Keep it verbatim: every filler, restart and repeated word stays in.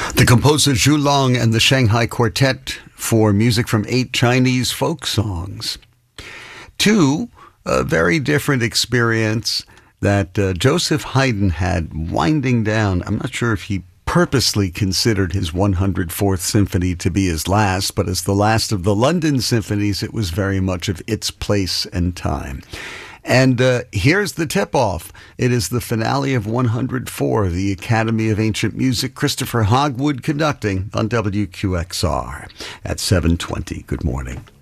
The composer Zhu Long and the Shanghai Quartet for music from eight Chinese folk songs. Two, a very different experience that uh, Joseph Haydn had winding down. I'm not sure if he purposely considered his one hundred fourth Symphony to be his last, but as the last of the London symphonies, it was very much of its place and time. And uh, here's the tip-off. It is the finale of one hundred four, the Academy of Ancient Music, Christopher Hogwood conducting on W Q X R at seven twenty. Good morning.